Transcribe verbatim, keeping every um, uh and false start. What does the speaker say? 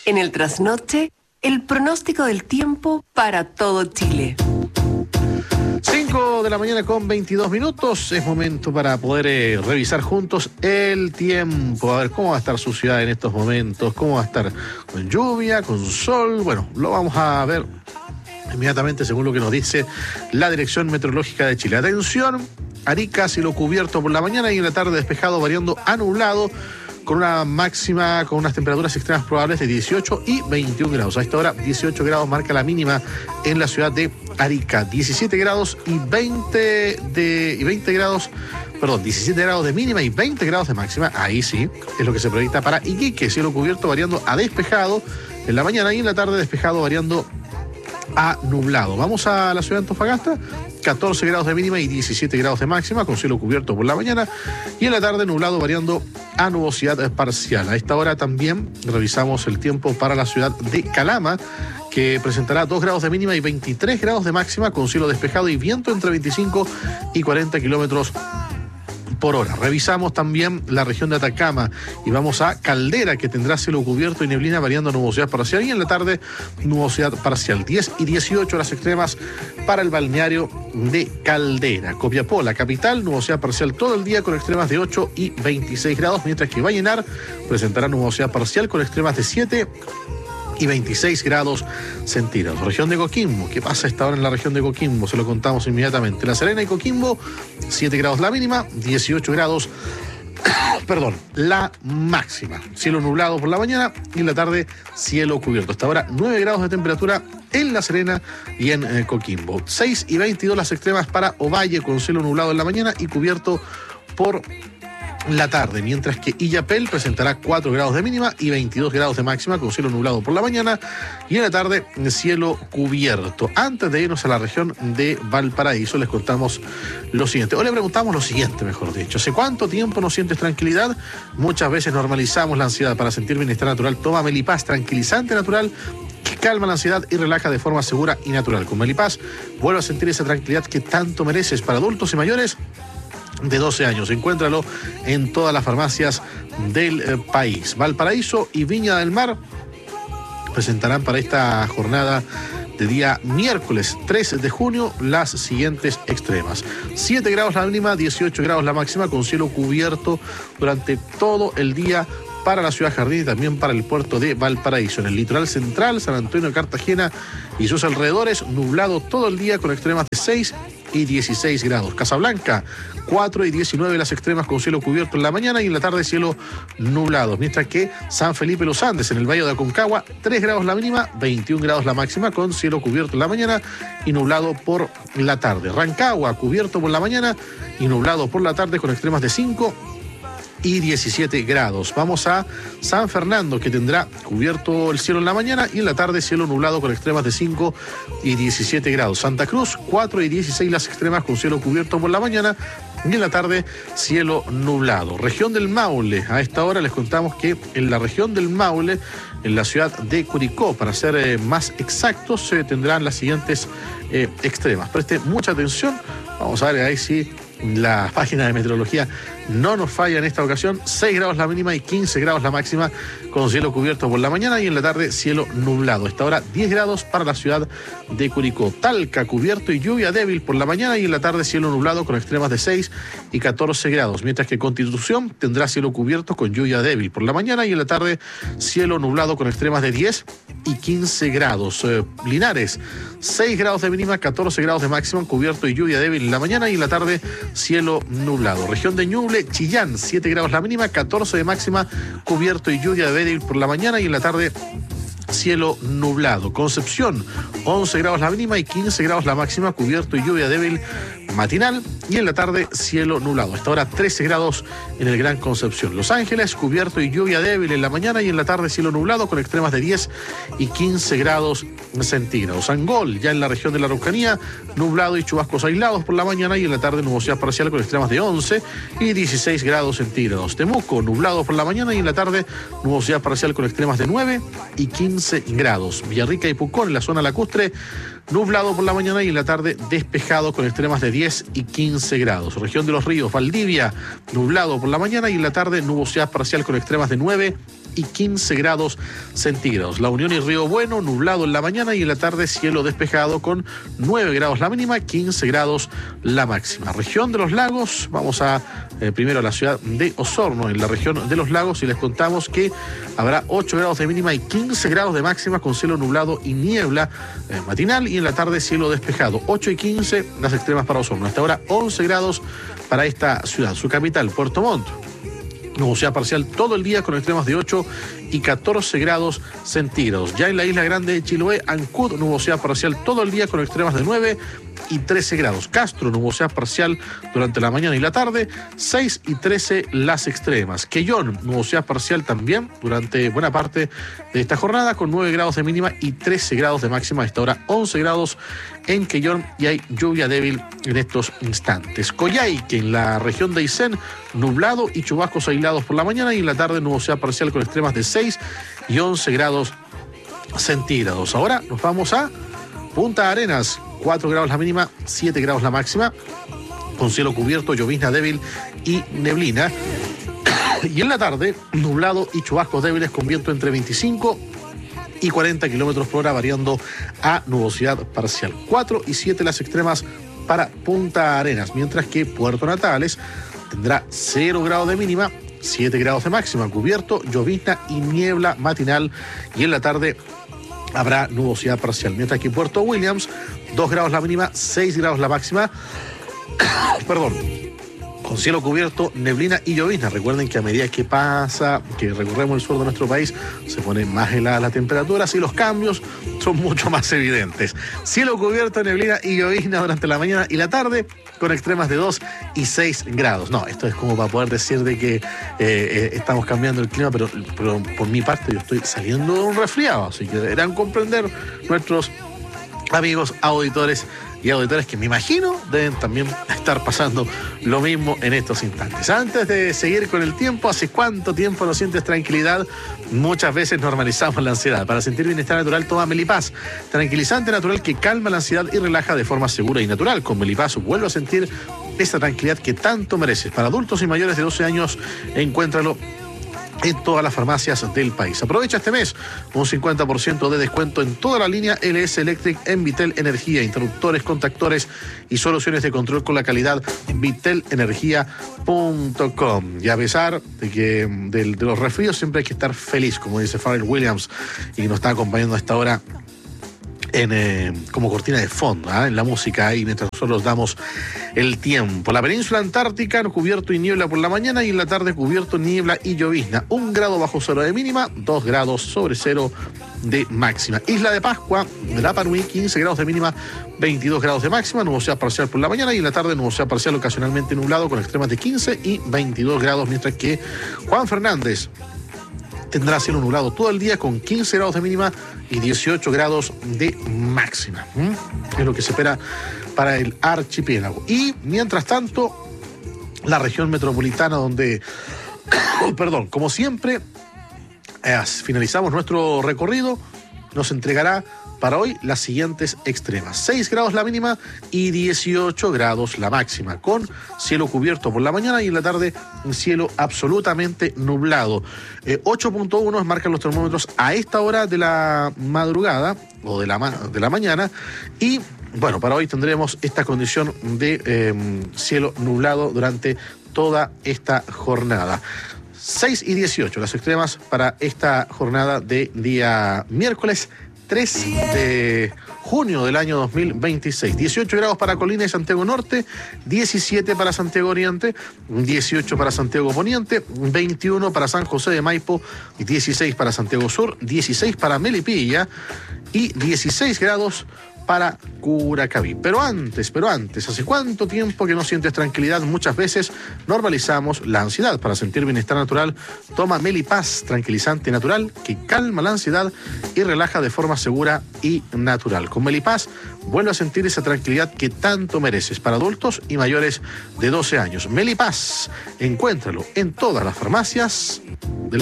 En el trasnoche, el pronóstico del tiempo para todo Chile. cinco de la mañana con veintidós minutos, es momento para poder eh, revisar juntos el tiempo, a ver cómo va a estar su ciudad en estos momentos, cómo va a estar con lluvia, con sol. Bueno, lo vamos a ver inmediatamente según lo que nos dice la Dirección Meteorológica de Chile. Atención, Arica, cielo cubierto por la mañana y en la tarde despejado variando a nublado, con una máxima, con unas temperaturas extremas probables de dieciocho y veintiún grados. A esta hora, dieciocho grados marca la mínima en la ciudad de Arica. diecisiete grados y veinte de y veinte grados, perdón, diecisiete grados de mínima y veinte grados de máxima. Ahí sí, es lo que se proyecta para Iquique, cielo cubierto variando a despejado en la mañana y en la tarde despejado variando a nublado. Vamos a la ciudad de Antofagasta, catorce grados de mínima y diecisiete grados de máxima, con cielo cubierto por la mañana y en la tarde nublado variando a nubosidad parcial. A esta hora también revisamos el tiempo para la ciudad de Calama, que presentará dos grados de mínima y veintitrés grados de máxima, con cielo despejado y viento entre veinticinco y cuarenta kilómetros por hora. Revisamos también la región de Atacama y vamos a Caldera, que tendrá cielo cubierto y neblina variando a nubosidad parcial y en la tarde nubosidad parcial. diez y dieciocho las extremas para el balneario de Caldera. Copiapó, la capital, nubosidad parcial todo el día con extremas de ocho y veintiséis grados, mientras que Vallenar presentará nubosidad parcial con extremas de siete y veintiséis grados centígrados. Región de Coquimbo, ¿qué pasa a esta hora en la región de Coquimbo? Se lo contamos inmediatamente. La Serena y Coquimbo, siete grados la mínima, dieciocho grados, perdón, la máxima. Cielo nublado por la mañana y en la tarde cielo cubierto. Hasta ahora nueve grados de temperatura en La Serena y en eh, Coquimbo. seis y veintidós las extremas para Ovalle, con cielo nublado en la mañana y cubierto por la tarde, mientras que Illapel presentará cuatro grados de mínima y veintidós grados de máxima, con cielo nublado por la mañana y en la tarde cielo cubierto. Antes de irnos a la región de Valparaíso, les contamos lo siguiente, o le preguntamos lo siguiente, mejor dicho: ¿hace cuánto tiempo no sientes tranquilidad? Muchas veces normalizamos la ansiedad. Para sentir bienestar natural, toma Melipaz, tranquilizante natural que calma la ansiedad y relaja de forma segura y natural. Con Melipaz vuelve a sentir esa tranquilidad que tanto mereces. Para adultos y mayores de doce años. Encuéntralo en todas las farmacias del eh, país. Valparaíso y Viña del Mar presentarán para esta jornada de día miércoles tres de junio las siguientes extremas: siete grados la mínima, dieciocho grados la máxima, con cielo cubierto durante todo el día para la ciudad Jardín y también para el puerto de Valparaíso. En el litoral central, San Antonio, Cartagena y sus alrededores, nublado todo el día con extremas de seis y dieciséis grados. Casablanca, cuatro y diecinueve las extremas, con cielo cubierto en la mañana y en la tarde cielo nublado. Mientras que San Felipe Los Andes, en el Valle de Aconcagua, tres grados la mínima, veintiún grados la máxima, con cielo cubierto en la mañana y nublado por la tarde. Rancagua, cubierto por la mañana y nublado por la tarde, con extremas de cinco y diecisiete grados. Vamos a San Fernando, que tendrá cubierto el cielo en la mañana y en la tarde cielo nublado con extremas de cinco y diecisiete grados. Santa Cruz, cuatro y dieciséis las extremas, con cielo cubierto por la mañana y en la tarde cielo nublado. Región del Maule, a esta hora les contamos que en la región del Maule, en la ciudad de Curicó, para ser eh, más exactos, se eh, tendrán las siguientes eh, extremas. Preste mucha atención, vamos a ver ahí si la página de meteorología no nos falla en esta ocasión. seis grados la mínima y quince grados la máxima, con cielo cubierto por la mañana y en la tarde cielo nublado. Esta hora diez grados para la ciudad de Curicó. Talca, cubierto y lluvia débil por la mañana y en la tarde cielo nublado con extremas de seis y catorce grados. Mientras que Constitución tendrá cielo cubierto con lluvia débil por la mañana y en la tarde cielo nublado con extremas de diez y quince grados. Eh, Linares, seis grados de mínima, catorce grados de máxima, cubierto y lluvia débil en la mañana y en la tarde cielo nublado. Región de Ñuble, Chillán, siete grados la mínima, catorce de máxima, cubierto y lluvia débil por la mañana y en la tarde cielo nublado. Concepción, once grados la mínima y quince grados la máxima, cubierto y lluvia débil matinal y en la tarde cielo nublado. Hasta ahora trece grados en el Gran Concepción. Los Ángeles, cubierto y lluvia débil en la mañana y en la tarde cielo nublado con extremas de diez y quince grados centígrados. Angol, ya en la región de la Araucanía, nublado y chubascos aislados por la mañana y en la tarde nubosidad parcial con extremas de once y dieciséis grados centígrados. Temuco, nublado por la mañana y en la tarde nubosidad parcial con extremas de nueve y quince grados. Villarrica y Pucón, en la zona lacustre, nublado por la mañana y en la tarde despejado con extremas de diez y quince grados. Región de los Ríos, Valdivia, nublado por la mañana y en la tarde nubosidad parcial con extremas de nueve y quince grados centígrados. La Unión y Río Bueno, nublado en la mañana y en la tarde cielo despejado con nueve grados la mínima, quince grados la máxima. Región de los lagos, vamos a eh, primero a la ciudad de Osorno, en la región de los lagos, y les contamos que habrá ocho grados de mínima y quince grados de máxima con cielo nublado y niebla eh, matinal, y en la tarde cielo despejado. ocho y quince las extremas para Osorno. Hasta ahora once grados para esta ciudad. Su capital, Puerto Montt, nubosidad parcial todo el día con extremas de ocho y catorce grados centígrados. Ya en la isla grande de Chiloé, Ancud, nubosidad parcial todo el día con extremas de nueve y trece grados. Castro, nubosidad parcial durante la mañana y la tarde, seis y trece las extremas. Quellón, nubosidad parcial también durante buena parte de esta jornada con nueve grados de mínima y trece grados de máxima. A esta hora once grados en Quellón y hay lluvia débil en estos instantes. Coyhaique, en la región de Aysén, nublado y chubascos aislados por la mañana y en la tarde nubosidad parcial con extremas de seis y once grados centígrados. Ahora nos vamos a Punta Arenas, cuatro grados la mínima, siete grados la máxima, con cielo cubierto, llovizna débil y neblina. Y en la tarde, nublado y chubascos débiles con viento entre veinticinco y cuarenta kilómetros por hora, variando a nubosidad parcial. cuatro y siete las extremas para Punta Arenas, mientras que Puerto Natales tendrá cero grados de mínima, siete grados de máxima, cubierto, llovizna y niebla matinal, y en la tarde habrá nubosidad parcial, mientras que Puerto Williams, dos grados la mínima, seis grados la máxima, perdón, con cielo cubierto, neblina y llovizna. Recuerden que a medida que pasa, que recorremos el sur de nuestro país, se pone más helada la temperatura, así los cambios son mucho más evidentes. Cielo cubierto, neblina y llovizna durante la mañana y la tarde, con extremas de dos y seis grados. No, esto es como para poder decir de que eh, eh, estamos cambiando el clima, pero, pero por mi parte yo estoy saliendo de un resfriado, así que deberán comprender nuestros amigos auditores y auditores que me imagino deben también estar pasando lo mismo en estos instantes. Antes de seguir con el tiempo, ¿hace cuánto tiempo no sientes tranquilidad? Muchas veces normalizamos la ansiedad. Para sentir bienestar natural, toma Melipaz, tranquilizante natural que calma la ansiedad y relaja de forma segura y natural. Con Melipaz vuelve a sentir esa tranquilidad que tanto mereces. Para adultos y mayores de doce años, encuéntralo en todas las farmacias del país. Aprovecha este mes un cincuenta por ciento de descuento en toda la línea L S Electric en Vitel Energía, interruptores, contactores y soluciones de control con la calidad vitel energía punto com. Y a pesar de que de, de los resfríos siempre hay que estar feliz, como dice Pharrell Williams, y nos está acompañando a esta hora en, eh, como cortina de fondo, ¿eh? en la música, y mientras nosotros damos el tiempo. La península antártica, cubierto y niebla por la mañana, y en la tarde cubierto, niebla y llovizna. Un grado bajo cero de mínima, dos grados sobre cero de máxima. Isla de Pascua, Rapa Nui, quince grados de mínima, veintidós grados de máxima, nubosidad parcial por la mañana, y en la tarde nubosidad parcial ocasionalmente nublado con extremas de quince y veintidós grados, mientras que Juan Fernández tendrá cielo nublado todo el día con quince grados de mínima y dieciocho grados de máxima. ¿Mm? Es lo que se espera para el archipiélago. Y mientras tanto, la región metropolitana, donde, oh, perdón, como siempre, eh, finalizamos nuestro recorrido, nos entregará para hoy las siguientes extremas: seis grados la mínima y dieciocho grados la máxima, con cielo cubierto por la mañana y en la tarde un cielo absolutamente nublado. Eh, ocho punto uno marcan los termómetros a esta hora de la madrugada o de la, ma- de la mañana. Y bueno, para hoy tendremos esta condición de eh, cielo nublado durante toda esta jornada. seis y dieciocho las extremas para esta jornada de día miércoles tres de junio del año dos mil veintiséis. dieciocho grados para Colina y Santiago Norte, diecisiete para Santiago Oriente, dieciocho para Santiago Poniente, veintiuno para San José de Maipo, dieciséis para Santiago Sur, dieciséis para Melipilla y dieciséis grados para Curacaví. Pero antes, pero antes, ¿hace cuánto tiempo que no sientes tranquilidad? Muchas veces normalizamos la ansiedad. Para sentir bienestar natural, toma Melipaz, tranquilizante natural que calma la ansiedad y relaja de forma segura y natural. Con Melipaz vuelve a sentir esa tranquilidad que tanto mereces. Para adultos y mayores de doce años. Melipaz, encuéntralo en todas las farmacias del